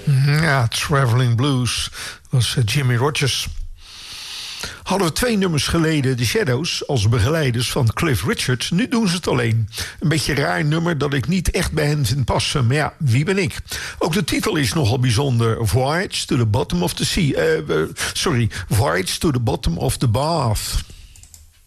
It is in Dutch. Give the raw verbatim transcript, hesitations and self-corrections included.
Ja, Traveling Blues was Jimmy Rogers. Hadden we twee nummers geleden de Shadows als begeleiders van Cliff Richard. Nu doen ze het alleen. Een beetje een raar nummer dat ik niet echt bij hen vind passen. Maar ja, wie ben ik? Ook de titel is nogal bijzonder. Voyage to the bottom of the sea. Uh, uh, sorry, Voyage to the bottom of the bath.